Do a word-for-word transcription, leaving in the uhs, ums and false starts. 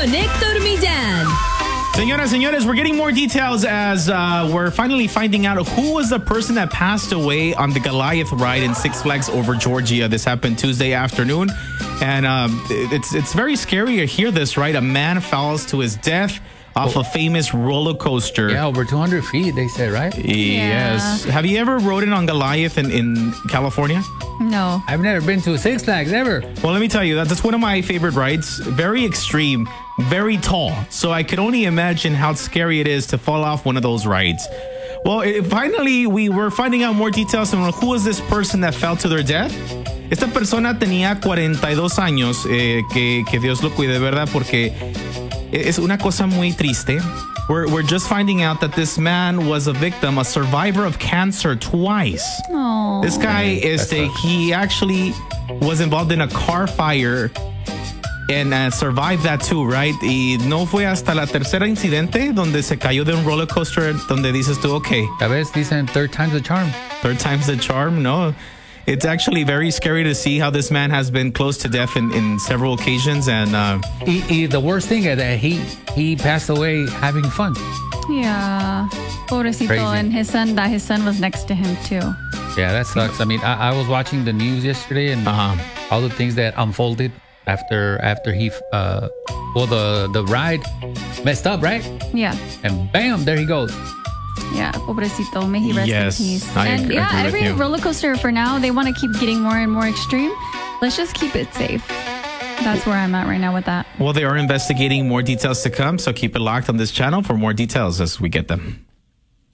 con Héctor Millán. Señoras, señores, we're getting more details as uh, we're finally finding out who was the person that passed away on the Goliath ride in Six Flags over Georgia. This happened Tuesday afternoon. And um, it's it's very scary to hear this, right? A man falls to his death off a famous roller coaster. Yeah, over two hundred feet, they said, right? Yes. Yeah. Have you ever ridden on Goliath in, in California? No. I've never been to Six Flags ever. Well, let me tell you, that that's one of my favorite rides. Very extreme, very tall. So I could only imagine how scary it is to fall off one of those rides. Well, it, finally, we were finding out more details on who was this person that fell to their death. Esta persona tenía cuarenta y dos años, eh, que, que Dios lo cuide, ¿verdad? Porque es una cosa muy triste. We're, we're just finding out that this man was a victim, a survivor of cancer twice. Oh. This guy is the, he actually was involved in a car fire and uh, survived that too, right? Y no fue hasta la tercera incidente donde se cayó de un roller coaster donde dices tú, okay. A veces dicen third time's the charm. Third time's the charm? No. It's actually very scary to see how this man has been close to death in, in several occasions. And uh, he, he, the worst thing is that he, he passed away having fun. Yeah. Pobrecito. Crazy. And his son, that his son was next to him too. Yeah, that sucks. I mean, I, I was watching the news yesterday and uh-huh. all the things that unfolded after after he, uh, well, the, the ride messed up, right? Yeah. And bam, there he goes. Yeah, pobrecito. May he rest Yes, in peace. I and agree- yeah, agree with every you. roller coaster for now, they want to keep getting more and more extreme. Let's just keep it safe. That's where I'm at right now with that. well, they are investigating more details to come. So keep it locked on this channel for more details as we get them.